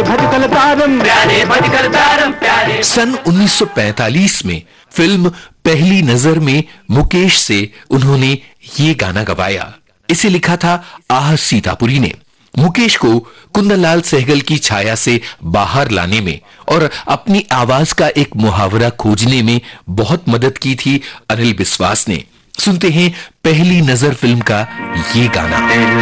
भटकल तारम प्यारे, भटकल तारम प्यारे। सन 1945 में फिल्म पहली नजर में मुकेश से उन्होंने ये गाना गवाया। इसे लिखा था आह सीतापुरी ने। मुकेश को कुंदनलाल सहगल की छाया से बाहर लाने में और अपनी आवाज का एक मुहावरा खोजने में बहुत मदद की थी अनिल बिस्वास ने। सुनते हैं पहली नजर फिल्म का ये गाना।